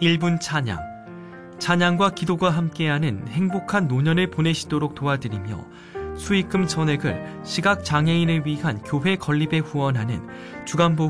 1분 찬양, 찬양과 기도가 함께하는 행복한 노년을 보내시도록 도와드리며 수익금 전액을 시각장애인을 위한 교회 건립에 후원하는 주간보험